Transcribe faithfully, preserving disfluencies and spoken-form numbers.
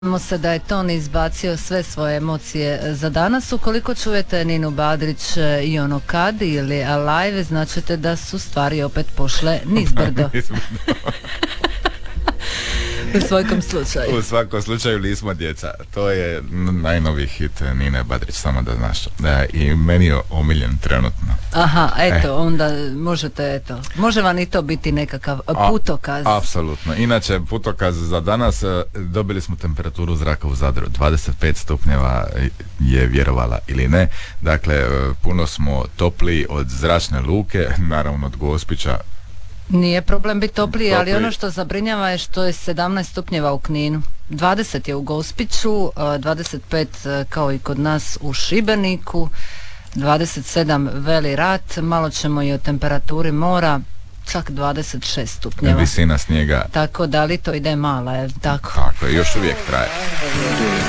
Nadamo se da je Ton izbacio sve svoje emocije za danas. Ukoliko čujete Ninu Badrić i ono kad ili Alive, značite da su stvari opet pošle nizbrdo. U svakom slučaju. U svakom slučaju Lismo djeca. To je najnoviji hit Nine Badrić, samo da znaš. Da, i meni je omiljen trenutno. Aha, eto, eh. onda možete, eto. Može vam i to biti nekakav putokaz. A, apsolutno. Inače, putokaz za danas, dobili smo temperaturu zraka u Zadru. dvadeset pet stupnjeva je, vjerovala ili ne. Dakle, puno smo topli od zračne luke, naravno od Gospića. Nije problem biti topliji, ali ono što zabrinjava je što je sedamnaest stupnjeva u Kninu, dvadeset je u Gospiću, dvadeset pet kao i kod nas u Šibeniku, dvadeset sedam Veli Rat, malo ćemo i o temperaturi mora, čak dvadeset šest stupnjeva. Visina snijega. Tako da li to ide mala, je tako? Tako je, još uvijek traje.